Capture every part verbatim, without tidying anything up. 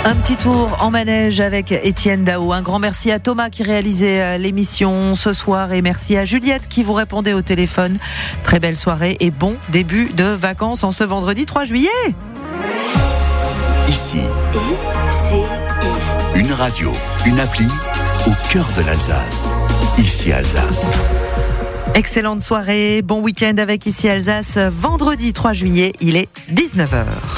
Un petit tour en manège avec Étienne Daou. Un grand merci à Thomas qui réalisait l'émission ce soir et merci à Juliette qui vous répondait au téléphone. Très belle soirée et bon début de vacances en ce vendredi trois juillet. Ici, I C I. Une radio, une appli au cœur de l'Alsace. Ici Alsace. Excellente soirée, bon week-end avec Ici Alsace. Vendredi trois juillet, il est dix-neuf heures.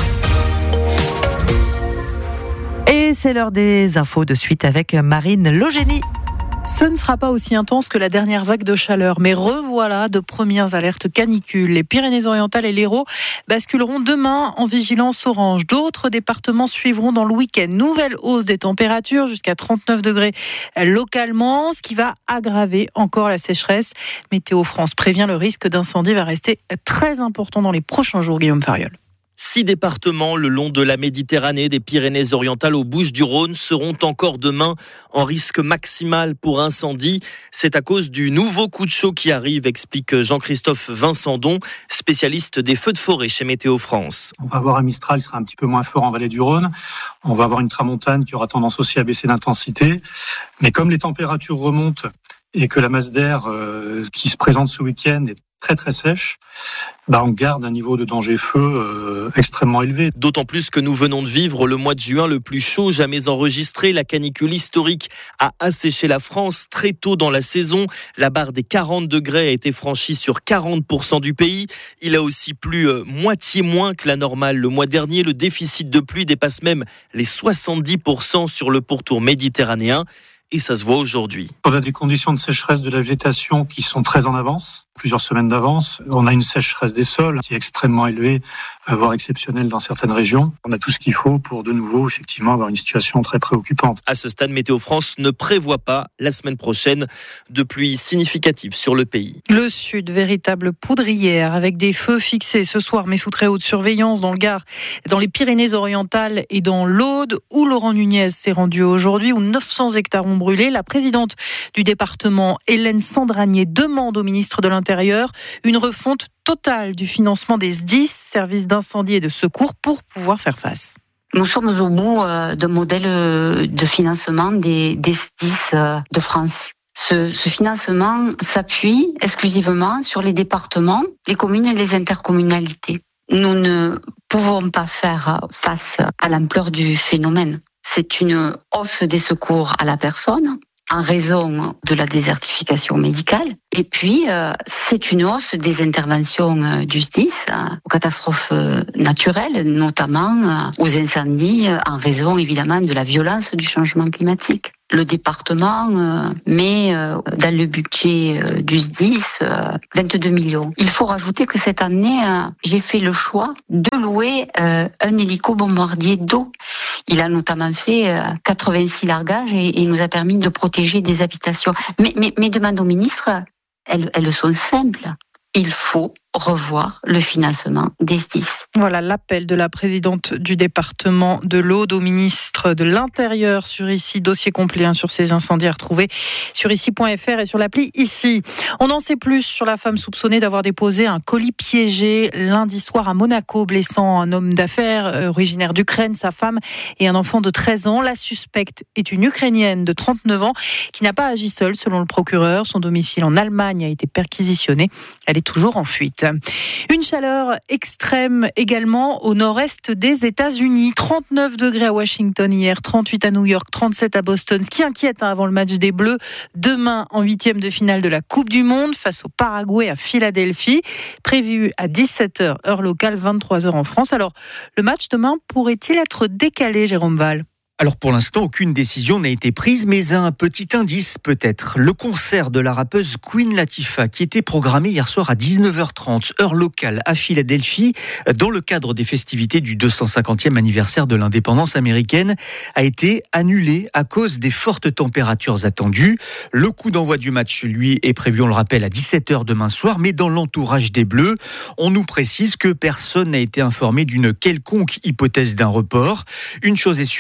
Et c'est l'heure des infos de suite avec Marine Logénie. Ce ne sera pas aussi intense que la dernière vague de chaleur, mais revoilà de premières alertes canicules. Les Pyrénées-Orientales et l'Hérault basculeront demain en vigilance orange. D'autres départements suivront dans le week-end. Nouvelle hausse des températures jusqu'à trente-neuf degrés localement, ce qui va aggraver encore la sécheresse. Météo France prévient, le risque d'incendie va rester très important dans les prochains jours. Guillaume Fariol. Six départements le long de la Méditerranée, des Pyrénées-Orientales aux Bouches-du-Rhône, seront encore demain en risque maximal pour incendie. C'est à cause du nouveau coup de chaud qui arrive, explique Jean-Christophe Vincendon, spécialiste des feux de forêt chez Météo France. On va avoir un Mistral qui sera un petit peu moins fort en vallée du Rhône. On va avoir une tramontane qui aura tendance aussi à baisser d'intensité. Mais comme les températures remontent et que la masse d'air euh, qui se présente ce week-end est très très sèche, bah on garde un niveau de danger feu euh, extrêmement élevé. D'autant plus que nous venons de vivre le mois de juin le plus chaud jamais enregistré. La canicule historique a asséché la France très tôt dans la saison. La barre des quarante degrés a été franchie sur quarante pour cent du pays. Il a aussi plu euh, moitié moins que la normale le mois dernier. Le déficit de pluie dépasse même les soixante-dix pour cent sur le pourtour méditerranéen. Et ça se voit aujourd'hui. On a des conditions de sécheresse de la végétation qui sont très en avance, plusieurs semaines d'avance. On a une sécheresse des sols qui est extrêmement élevée, voire exceptionnelle dans certaines régions. On a tout ce qu'il faut pour de nouveau, effectivement, avoir une situation très préoccupante. À ce stade, Météo France ne prévoit pas la semaine prochaine de pluie significative sur le pays. Le sud, véritable poudrière avec des feux fixés ce soir, mais sous très haute surveillance dans le Gard, dans les Pyrénées-Orientales et dans l'Aude, où Laurent Nunez s'est rendu aujourd'hui, où neuf cents hectares ont brûlé. La présidente du département, Hélène Sandragnier, demande au ministre de l'Intérieur une refonte totale du financement des S D I S, services d'incendie et de secours, pour pouvoir faire face. Nous sommes au bout d'un modèle de financement des, des S D I S de France. Ce, ce financement s'appuie exclusivement sur les départements, les communes et les intercommunalités. Nous ne pouvons pas faire face à l'ampleur du phénomène. C'est une hausse des secours à la personne en raison de la désertification médicale. Et puis, euh, c'est une hausse des interventions euh, du S D I S euh, aux catastrophes euh, naturelles, notamment euh, aux incendies, euh, en raison évidemment de la violence du changement climatique. Le département euh, met euh, dans le budget euh, du S D I S euh, vingt-deux millions. Il faut rajouter que cette année, euh, j'ai fait le choix de louer euh, un hélico-bombardier d'eau. Il a notamment fait euh, quatre-vingt-six largages et, et nous a permis de protéger des habitations. Mais mes, mes demandes au ministre, elles, elles sont simples. Il faut revoir le financement des S D I S. Voilà l'appel de la présidente du département de l'Aude au ministre de l'Intérieur sur Ici. Dossier complet hein, sur ces incendies à retrouver sur ici point f r et sur l'appli Ici. On en sait plus sur la femme soupçonnée d'avoir déposé un colis piégé lundi soir à Monaco, blessant un homme d'affaires originaire d'Ukraine, sa femme et un enfant de treize ans. La suspecte est une Ukrainienne de trente-neuf ans qui n'a pas agi seule selon le procureur. Son domicile en Allemagne a été perquisitionné. Elle est toujours en fuite. Une chaleur extrême également au nord-est des États-Unis. trente-neuf degrés à Washington hier, trente-huit à New York, trente-sept à Boston. Ce qui inquiète hein, avant le match des Bleus. Demain, en huitième de finale de la Coupe du Monde, face au Paraguay à Philadelphie. Prévu à dix-sept heures, heure locale, vingt-trois heures en France. Alors, le match demain pourrait-il être décalé, Jérôme Val ? Alors pour l'instant, aucune décision n'a été prise, mais un petit indice peut-être. Le concert de la rappeuse Queen Latifah, qui était programmé hier soir à dix-neuf heures trente, heure locale, à Philadelphie, dans le cadre des festivités du deux cent cinquantième anniversaire de l'indépendance américaine, a été annulé à cause des fortes températures attendues. Le coup d'envoi du match, lui, est prévu, on le rappelle, à dix-sept heures demain soir, mais dans l'entourage des Bleus, on nous précise que personne n'a été informé d'une quelconque hypothèse d'un report. Une chose est sûre, les prévisions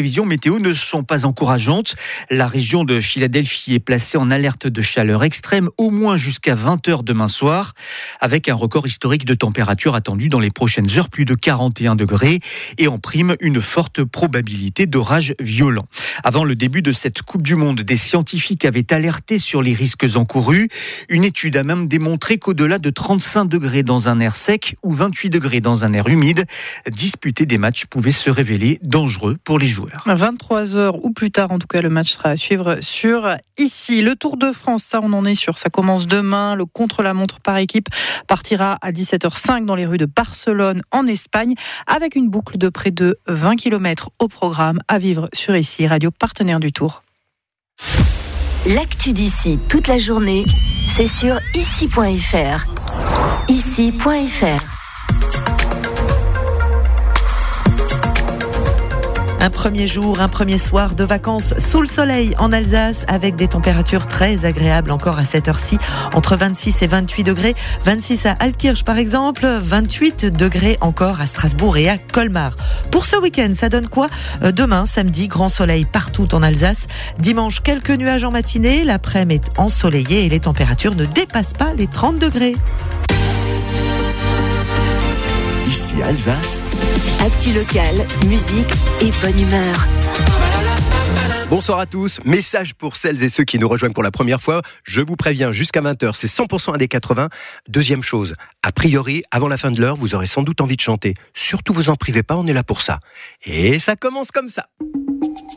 prévisions météo ne sont pas encourageantes. La région de Philadelphie est placée en alerte de chaleur extrême au moins jusqu'à vingt heures demain soir, avec un record historique de température attendu dans les prochaines heures, plus de quarante et un degrés, et en prime une forte probabilité d'orages violents. Avant le début de cette Coupe du Monde, des scientifiques avaient alerté sur les risques encourus. Une étude a même démontré qu'au-delà de trente-cinq degrés dans un air sec ou vingt-huit degrés dans un air humide, disputer des matchs pouvait se révéler dangereux pour les joueurs. vingt-trois heures ou plus tard, en tout cas, le match sera à suivre sur Ici. Le Tour de France, ça on en est sûr, ça commence demain. Le contre-la-montre par équipe partira à dix-sept heures cinq dans les rues de Barcelone en Espagne, avec une boucle de près de vingt kilomètres au programme à vivre sur Ici, radio partenaire du Tour. L'actu d'ici toute la journée, c'est sur ici point f r. ici point f r. Un premier jour, un premier soir de vacances sous le soleil en Alsace, avec des températures très agréables encore à cette heure-ci, entre vingt-six et vingt-huit degrés. vingt-six à Altkirch par exemple, vingt-huit degrés encore à Strasbourg et à Colmar. Pour ce week-end, ça donne quoi ? Demain, samedi, grand soleil partout en Alsace. Dimanche, quelques nuages en matinée. L'après-midi est ensoleillé et les températures ne dépassent pas les trente degrés. Ici Alsace. Actu locale, musique et bonne humeur. Bonsoir à tous. Message pour celles et ceux qui nous rejoignent pour la première fois. Je vous préviens, jusqu'à vingt heures, c'est cent pour cent années quatre-vingts. Deuxième chose, a priori, avant la fin de l'heure, vous aurez sans doute envie de chanter. Surtout, vous en privez pas, on est là pour ça. Et ça commence comme ça.